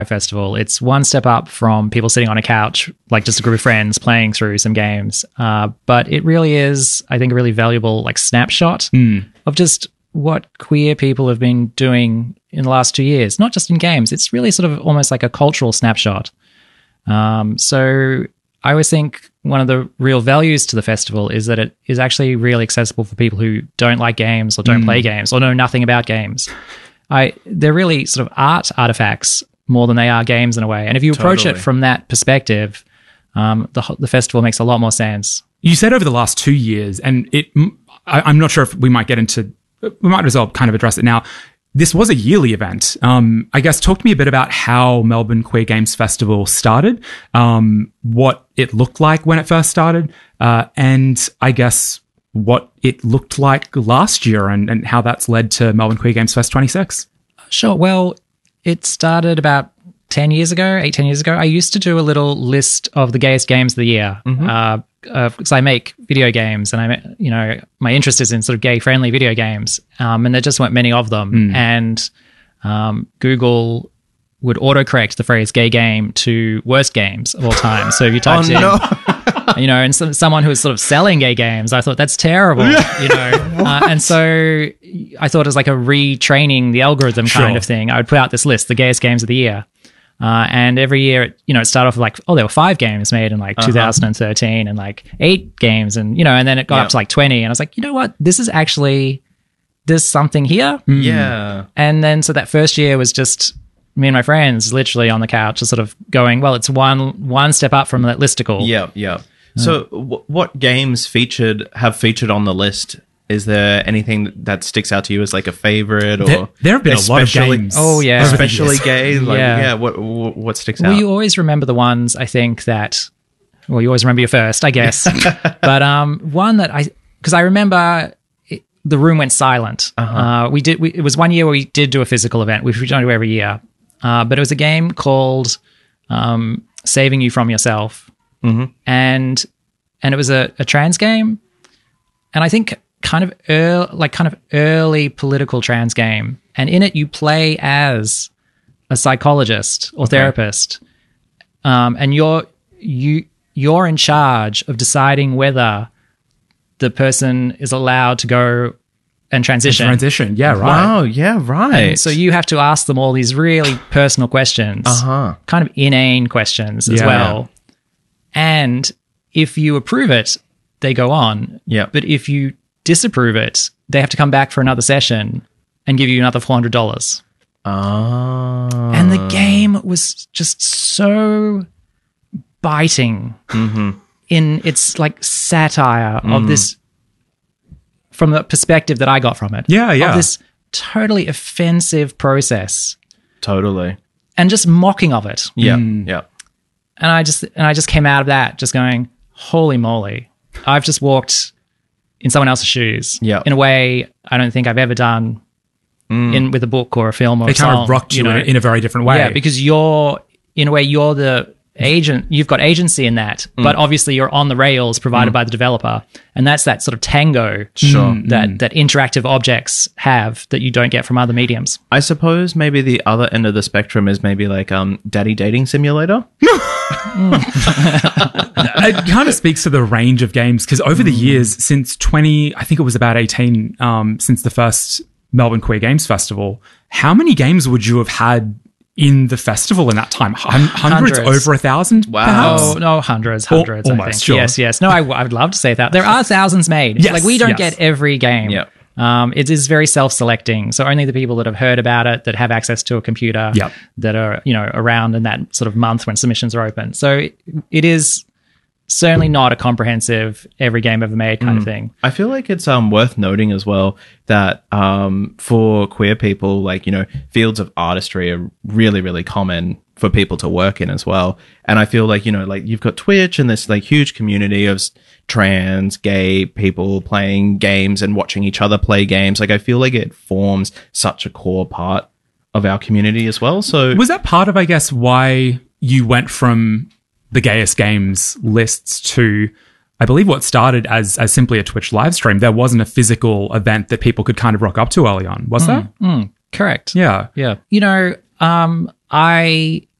Festival. It's one step up from people sitting on a couch, like just a group of friends playing through some games. But it really is, I think, a really valuable like snapshot of just what queer people have been doing in the last 2 years, not just in games. It's really sort of almost like a cultural snapshot. So I always think one of the real values to the festival is that it is actually really accessible for people who don't like games or don't play games or know nothing about games. They're really sort of art artifacts more than they are games in a way. And if you approach it from that perspective, the festival makes a lot more sense. You said over the last 2 years, and I'm not sure if we might as well kind of address it now. This was a yearly event. I guess talk to me a bit about how Melbourne Queer Games Festival started, what it looked like when it first started, and I guess what it looked like last year and how that's led to Melbourne Queer Games Fest 26. Sure. Well, it started about 10 years ago. I used to do a little list of the gayest games of the year because I make video games and my interest is in sort of gay-friendly video games, and there just weren't many of them. And Google would autocorrect the phrase gay game to worst games of all time. So if you typed and someone who was sort of selling gay games, I thought that's terrible, and so I thought it was like a retraining the algorithm kind of thing. I would put out this list, the gayest games of the year. And every year, it started off with like, there were 5 games made in like 2013 and like 8 games. And, and then it got up to like 20. And I was like, you know what? This is actually, there's something here. Yeah. And then, so that first year was just me and my friends literally on the couch just sort of going, well, it's one step up from that listicle. Yeah. So what games have featured on the list? Is there anything that sticks out to you as like a favorite, or there have been a lot of games? Oh yeah, especially gay. Like, what sticks out? Well, you always remember the ones I think that. Well, you always remember your first, I guess. But one that because I remember the room went silent. It was one year where we did do a physical event, which we don't do every year. But it was a game called Saving You From Yourself, and it was a trans game, and I think. Kind of early political trans game, and in it you play as a psychologist or therapist, and you're in charge of deciding whether the person is allowed to go and transition. Yeah, right. Wow, yeah, right. And so you have to ask them all these really personal questions, kind of inane questions as well. And if you approve it, they go on. Yeah, but if you disapprove it, they have to come back for another session and give you another $400. And the game was just so biting in its like satire of this, from the perspective that I got from it. Of this totally offensive process. Totally. And just mocking of it. Yeah. And I just came out of that just going, holy moly, I've just walked in someone else's shoes in a way I don't think I've ever done with a book or a film or a song. They kind of rocked you in a very different way. Yeah, because you're the agent, you've got agency in that, but obviously you're on the rails provided by the developer, and that's that sort of tango that interactive objects have that you don't get from other mediums. I suppose maybe the other end of the spectrum is maybe like Daddy Dating Simulator. It kind of speaks to the range of games, because over the years, since I think it was about 18, since the first Melbourne Queer Games Festival, how many games would you have had in the festival in that time? Hundreds. Over 1,000? Wow. Perhaps? Oh, no, hundreds, Almost, I think. sure. Yes. No, I would love to say that. There are thousands made. Yes, like, we don't get every game. Yeah. It is very self-selecting. So only the people that have heard about it, that have access to a computer, that are, around in that sort of month when submissions are open. So it is certainly not a comprehensive every game ever made kind of thing. I feel like it's worth noting as well that for queer people, like, fields of artistry are really, really common for people to work in as well. And I feel like, like you've got Twitch and this like huge community of trans, gay people playing games and watching each other play games. Like, I feel like it forms such a core part of our community as well. So was that part of, I guess, why you went from the gayest games lists to, I believe, what started as simply a Twitch live stream? There wasn't a physical event that people could kind of rock up to early on, was there? Correct. Yeah. Yeah. I